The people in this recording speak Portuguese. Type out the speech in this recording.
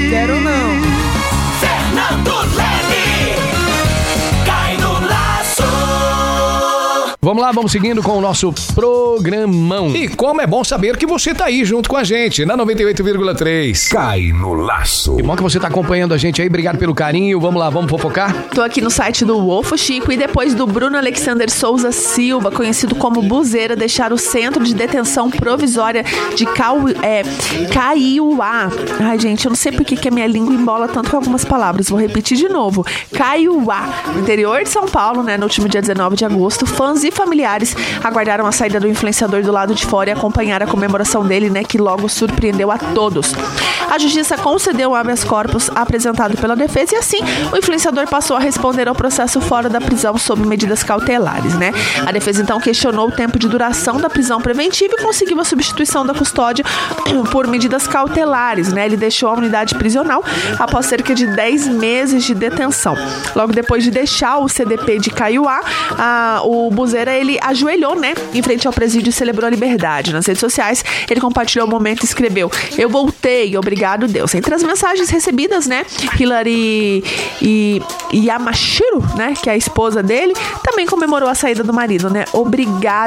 Quero não. Fernando Leme, cai no laço. Vamos lá, vamos seguindo com o nosso programão. E como é bom saber que você tá aí junto com a gente, na 98,3. Cai no laço. Que bom que você tá acompanhando a gente aí, obrigado pelo carinho. Vamos lá, vamos fofocar? Tô aqui no site do Wolfo Chico e depois do Bruno Alexander Souza Silva, conhecido como Buzeira, deixar o centro de detenção provisória de Caiuá. Ai, gente, eu não sei por que a minha língua embola tanto com algumas palavras. Vou repetir de novo. Caiuá, no interior de São Paulo, né, no último dia 19 de agosto, fãs e familiares aguardaram a saída do influenciador do lado de fora e acompanharam a comemoração dele, né, que logo surpreendeu a todos. A justiça concedeu o habeas corpus apresentado pela defesa e assim o influenciador passou a responder ao processo fora da prisão sob medidas cautelares, né? A defesa então questionou o tempo de duração da prisão preventiva e conseguiu a substituição da custódia por medidas cautelares, né? Ele deixou a unidade prisional após cerca de 10 meses de detenção. Logo depois de deixar o CDP de Caiuá, o Buzeira, ele ajoelhou, né, em frente ao presídio e celebrou a liberdade. Nas redes sociais, ele compartilhou o momento e escreveu: "Eu voltei, obrigado Deus". Entre as mensagens recebidas, né, Hilary e Yamashiro, né, que é a esposa dele, também comemorou a saída do marido, né? Obrigado